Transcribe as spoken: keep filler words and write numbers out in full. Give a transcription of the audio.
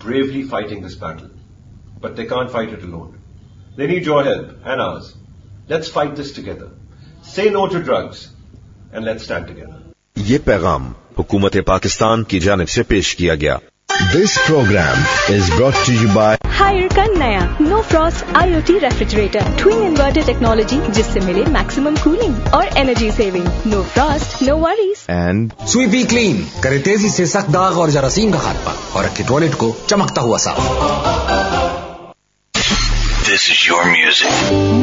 bravely fighting this battle. But they can't fight it alone. They need your help and ours. Let's fight this together. Say no to drugs and let's stand together. ये पैगाम हुकूमत पाकिस्तान की जानिब से पेश किया गया. This program is brought to you by higher का नया no Frost IoT refrigerator twin inverter technology, जिससे मिले मैक्सिमम कूलिंग और energy saving. No Frost, no worries. and स्वीपी clean करे तेजी से सख्त दाग और जरासीम का खात्मा और रखे टॉयलेट को चमकता हुआ साफ. This is your music.